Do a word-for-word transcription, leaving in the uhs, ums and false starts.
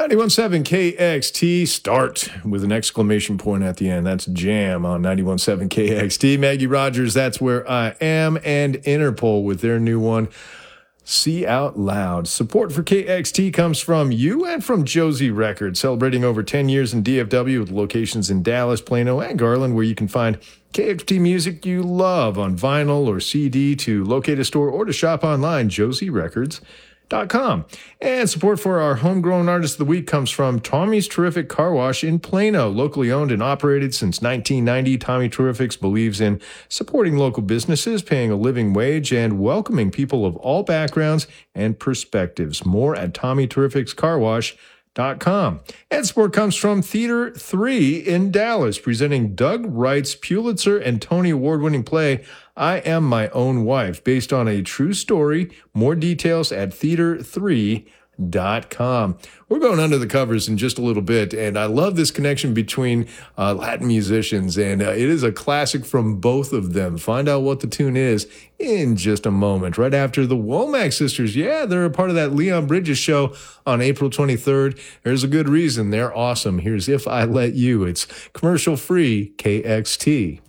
ninety-one point seven K X T, start with an exclamation point at the end. That's Jam on ninety-one point seven K X T. Maggie Rogers, That's Where I Am, and Interpol with their new one, See Out Loud. Support for K X T comes from you and from Josie Records, celebrating over ten years in D F W with locations in Dallas, Plano, and Garland, where you can find K X T music you love on vinyl or C D. To locate a store or to shop online, josie records dot com. And support for our homegrown artist of the week comes from Tommy's Terrific Car Wash in Plano. Locally owned and operated since nineteen ninety, Tommy Terrifics believes in supporting local businesses, paying a living wage, and welcoming people of all backgrounds and perspectives. More at tommy terrifics car wash dot com. And support comes from Theater three in Dallas, presenting Doug Wright's Pulitzer and Tony Award-winning play, I Am My Own Wife, based on a true story. More details at theater three dot com. We're going under the covers in just a little bit, and I love this connection between uh, Latin musicians, and uh, it is a classic from both of them. Find out what the tune is in just a moment, right after the Womack sisters. Yeah, they're a part of that Leon Bridges show on April twenty-third. There's a good reason. They're awesome. Here's If I Let You. It's commercial-free K X T.